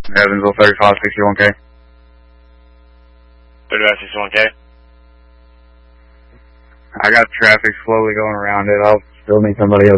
Evansville 3561K. 3561K. I got traffic slowly going around it. I'll still need somebody else